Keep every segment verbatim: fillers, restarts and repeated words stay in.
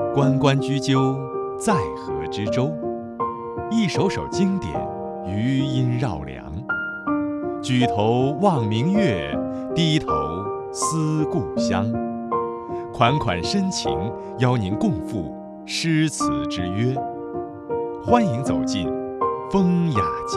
关关雎鸠，在河之洲。一首首经典，余音绕梁。举头望明月，低头思故乡。款款深情，邀您共赴诗词之约。欢迎走进风雅集。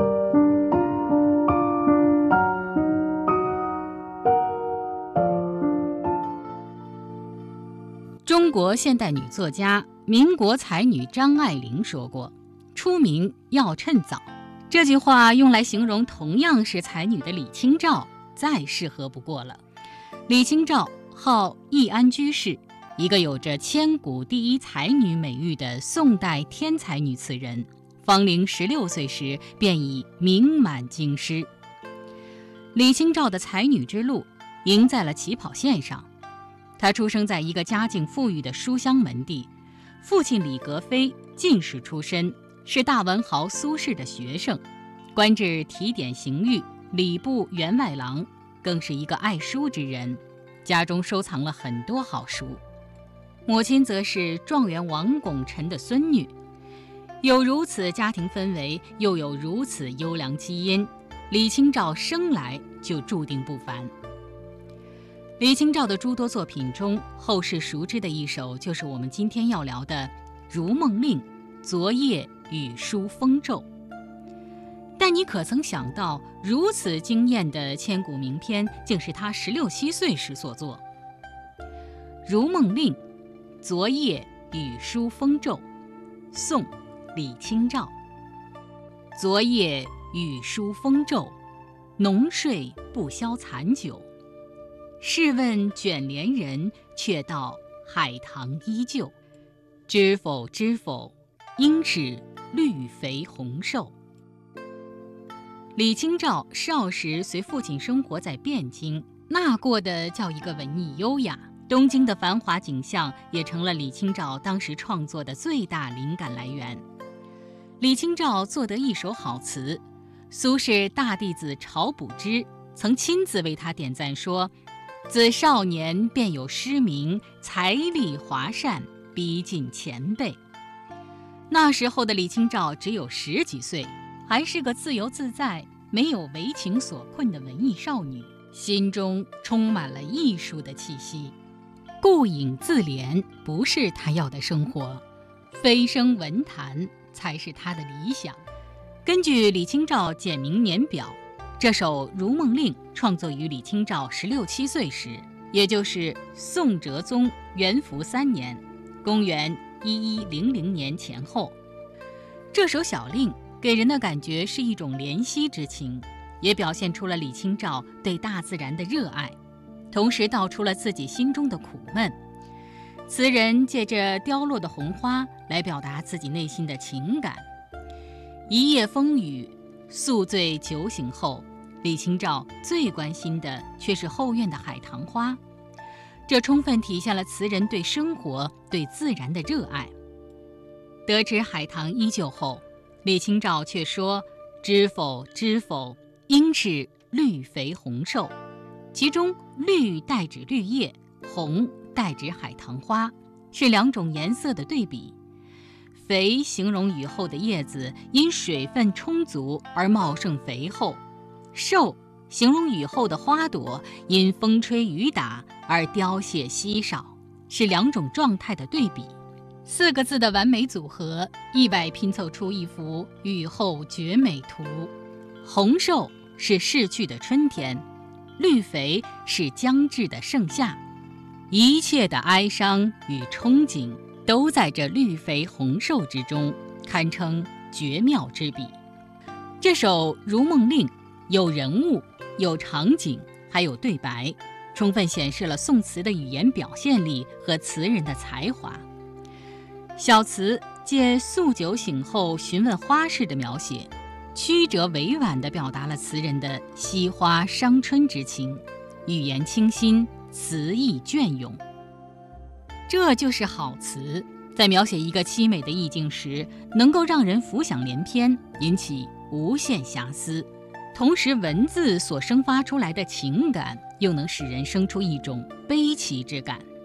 中国现代女作家、民国才女张爱玲说过：“出名要趁早。”这句话用来形容同样是才女的李清照，再适合不过了。李清照号易安居士，一个有着千古第一才女美誉的宋代天才女词人，芳龄十六岁时便已名满京师。李清照的才女之路赢在了起跑线上。她出生在一个家境富裕的书香门第，父亲李格非进士出身，是大文豪苏轼的学生，官至提点刑狱、礼部员外郎，更是一个爱书之人，家中收藏了很多好书。母亲则是状元王拱辰的孙女，有如此家庭氛围，又有如此优良基因，李清照生来就注定不凡。李清照的诸多作品中，后世熟知的一首就是我们今天要聊的《如梦令·昨夜雨疏风骤》。但你可曾想到，如此惊艳的千古名篇，竟是她十六七岁时所作。《如梦令·昨夜雨疏风骤》，宋·李清照。昨夜雨疏风骤，浓睡不消残酒。试问卷帘人，却道海棠依旧。知否知否，应是绿肥红瘦。李清照少时随父亲生活在汴京，那过的叫一个文艺优雅。东京的繁华景象也成了李清照当时创作的最大灵感来源。李清照作得一手好词，苏轼大弟子晁补之曾亲自为他点赞说：“自少年便有诗名，才丽华善，逼近前辈。”那时候的李清照只有十几岁，还是个自由自在、没有为情所困的文艺少女，心中充满了艺术的气息。顾影自怜不是她要的生活，飞升文坛才是她的理想。根据李清照简明年表，这首《如梦令》创作于李清照十六七岁时，也就是宋哲宗元符三年，公元一一零零年前后。这首小令给人的感觉是一种怜惜之情，也表现出了李清照对大自然的热爱，同时道出了自己心中的苦闷。词人借着凋落的红花来表达自己内心的情感。一夜风雨，宿醉酒醒后，李清照最关心的却是后院的海棠花，这充分体现了词人对生活、对自然的热爱。得知海棠依旧后，李清照却说：“知否知否，应是绿肥红瘦。”其中绿代指绿叶，红代指海棠花，是两种颜色的对比。肥形容雨后的叶子因水分充足而茂盛肥厚，瘦形容雨后的花朵因风吹雨打而凋谢稀少，是两种状态的对比。四个字的完美组合，意外拼凑出一幅雨后绝美图。红瘦是逝去的春天，绿肥是将至的盛夏，一切的哀伤与憧憬都在这绿肥红瘦之中，堪称绝妙之笔。这首《如梦令》有人物、有场景，还有对白，充分显示了宋词的语言表现力和词人的才华。小词借宿酒醒后询问花事的描写，曲折委婉地表达了词人的惜花伤春之情，语言清新，词意隽永。这就是好词，在描写一个凄美的意境时，能够让人浮想联翩，引起无限遐思，同时文字所生发出来的情感又能使人生出一种悲戚之感。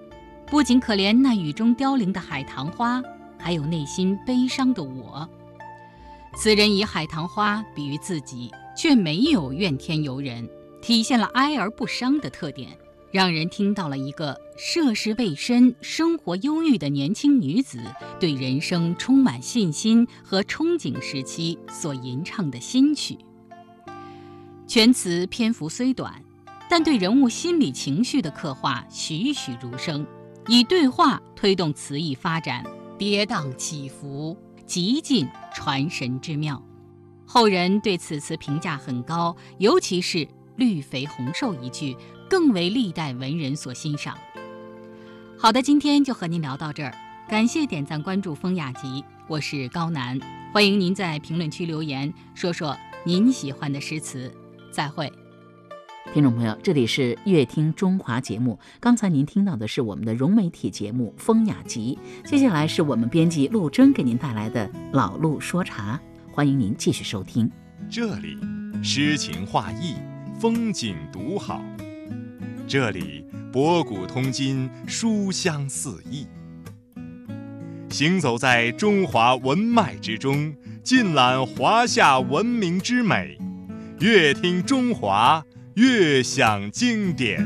不仅可怜那雨中凋零的海棠花，还有内心悲伤的我。词人以海棠花比喻自己，却没有怨天尤人，体现了哀而不伤的特点，让人听到了一个涉世未深、生活忧郁的年轻女子对人生充满信心和憧憬时期所吟唱的新曲。全词篇幅虽短，但对人物心理情绪的刻画栩栩如生，以对话推动词意发展，跌宕起伏，极尽传神之妙。后人对此词评价很高，尤其是绿肥红瘦一句，更为历代文人所欣赏。好的，今天就和您聊到这儿，感谢点赞关注风雅集，我是高楠，欢迎您在评论区留言，说说您喜欢的诗词。再会。 听众朋友，这里是乐听中华节目，刚才您听到的是我们的融媒体节目《风雅集》，接下来是我们编辑陆征给您带来的老陆说茶，欢迎您继续收听。 这里诗情画意，风景独好，这里博古通今，书香四溢。行走在中华文脉之中，尽览华夏文明之美，乐听中华，乐享经典。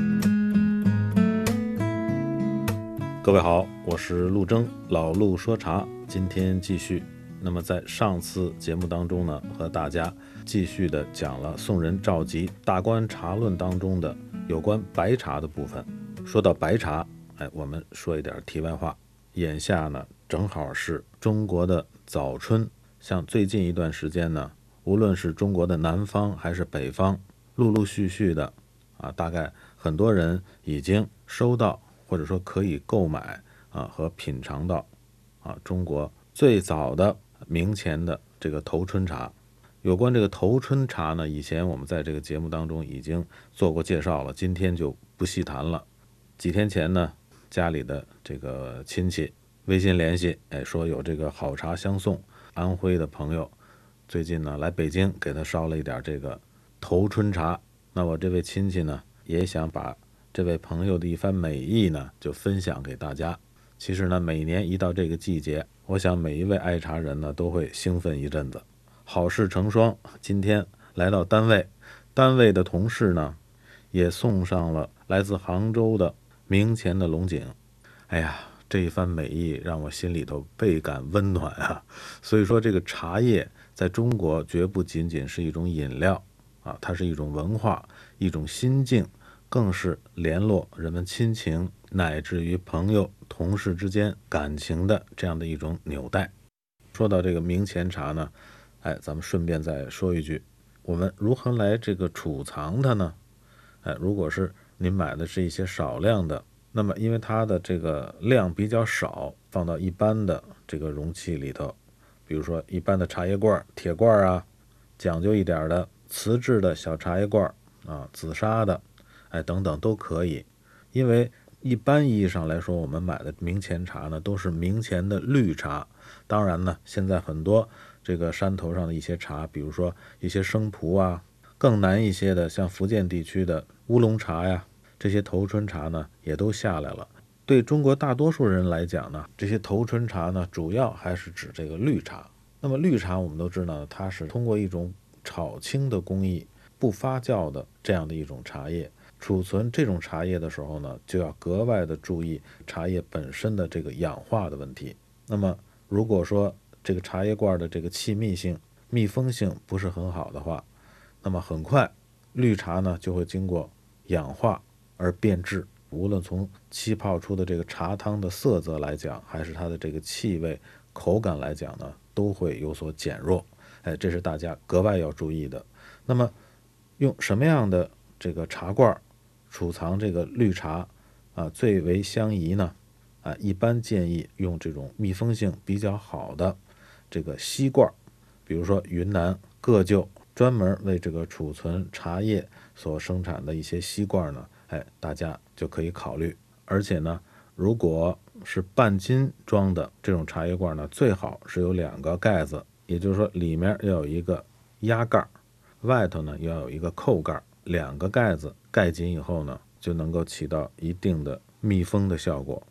各位好，我是陆征，老陆说茶，今天继续。那么在上次节目当中呢，和大家继续的讲了宋人赵佶《大观茶论》当中的有关白茶的部分。说到白茶，哎，我们说一点题外话。眼下呢，正好是中国的早春，像最近一段时间呢，无论是中国的南方还是北方，陆陆续续的啊，大概很多人已经收到或者说可以购买啊和品尝到啊中国最早的明前的这个头春茶。有关这个头春茶呢，以前我们在这个节目当中已经做过介绍了，今天就不细谈了。几天前呢，家里的这个亲戚微信联系，哎，说有这个好茶相送，安徽的朋友最近呢来北京给他烧了一点这个头春茶。那我这位亲戚呢，也想把这位朋友的一番美意呢，就分享给大家。其实呢，每年一到这个季节，我想每一位爱茶人呢，都会兴奋一阵子。好事成双，今天来到单位，单位的同事呢，也送上了来自杭州的明前的龙井。哎呀，这一番美意让我心里头倍感温暖啊！所以说，这个茶叶在中国绝不仅仅是一种饮料啊，它是一种文化，一种心境，更是联络人们亲情乃至于朋友同事之间感情的这样的一种纽带。说到这个明前茶呢，哎，咱们顺便再说一句，我们如何来这个储藏它呢？哎，如果是您买的是一些少量的，那么因为它的这个量比较少，放到一般的这个容器里头，比如说一般的茶叶罐、铁罐啊，讲究一点的瓷质的小茶叶罐啊，紫砂的，哎等等都可以。因为一般意义上来说，我们买的明前茶呢，都是明前的绿茶。当然呢，现在很多这个山头上的一些茶，比如说一些生普啊，更难一些的，像福建地区的乌龙茶呀，这些头春茶呢，也都下来了。对中国大多数人来讲呢，这些头春茶呢，主要还是指这个绿茶。那么绿茶我们都知道，它是通过一种炒青的工艺，不发酵的这样的一种茶叶。储存这种茶叶的时候呢，就要格外的注意茶叶本身的这个氧化的问题。那么如果说这个茶叶罐的这个气密性、密封性不是很好的话，那么很快绿茶呢就会经过氧化而变质，无论从气泡出的这个茶汤的色泽来讲，还是它的这个气味、口感来讲呢，都会有所减弱。哎，这是大家格外要注意的。那么用什么样的这个茶罐储藏这个绿茶啊最为相宜呢？啊，一般建议用这种密封性比较好的这个锡罐，比如说云南个旧专门为这个储存茶叶所生产的一些锡罐呢，哎，大家就可以考虑。而且呢，如果是半斤装的这种茶叶罐呢，最好是有两个盖子，也就是说里面要有一个压盖，外头呢要有一个扣盖，两个盖子盖紧以后呢，就能够起到一定的密封的效果。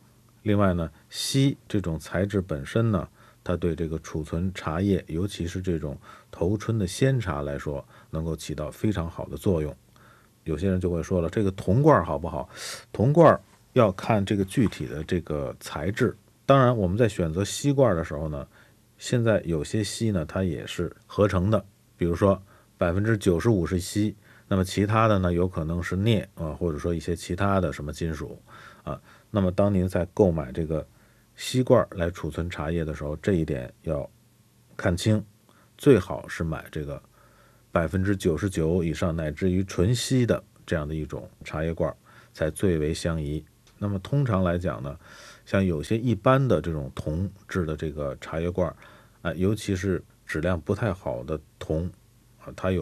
另外呢，锡这种材质本身呢，它对这个储存茶叶，尤其是这种头春的鲜茶来说，能够起到非常好的作用。有些人就会说了，这个铜罐好不好？铜罐要看这个具体的这个材质。当然我们在选择锡罐的时候呢，现在有些锡呢它也是合成的，比如说百分之九十五是锡，那么其他的呢有可能是镍啊，或者说一些其他的什么金属啊。那么当您在购买这个锡罐来储存茶叶的时候，这一点要看清，最好是买这个百分之九十九以上乃至于纯锡的这样的一种茶叶罐才最为相宜。那么通常来讲呢，像有些一般的这种铜制的这个茶叶罐啊，尤其是质量不太好的铜啊，它有